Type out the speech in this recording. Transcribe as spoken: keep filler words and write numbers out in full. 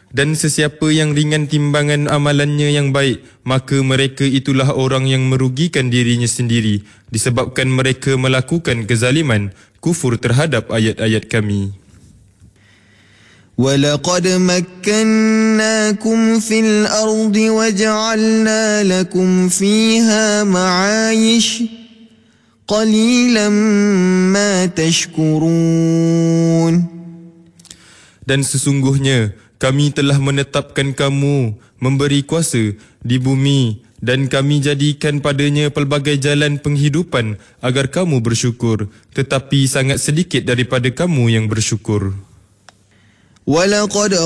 Dan sesiapa yang ringan timbangan amalannya yang baik, maka mereka itulah orang yang merugikan dirinya sendiri disebabkan mereka melakukan kezaliman, kufur terhadap ayat-ayat kami. وَلَقَدْ مَكَّنَّاكُمْ فِي الْأَرْضِ وَجَعَلْنَا لَكُمْ فِيهَا مَعَايِشَ قَلِيلًا مَا تَشْكُرُونَ. Dan sesungguhnya kami telah menetapkan kamu memberi kuasa di bumi dan kami jadikan padanya pelbagai jalan penghidupan agar kamu bersyukur, tetapi sangat sedikit daripada kamu yang bersyukur. وَلَقَدْ